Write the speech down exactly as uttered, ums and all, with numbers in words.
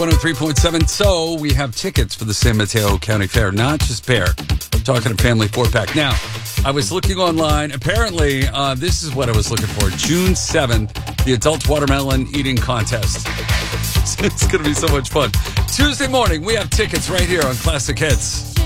one oh three point seven. So we have tickets for the San Mateo County Fair, not just bear. I'm talking a family four-pack. Now, I was looking online. Apparently, uh, this is what I was looking for. June seventh, the Adult Watermelon Eating Contest. It's going to be so much fun. Tuesday morning, we have tickets right here on Classic Hits.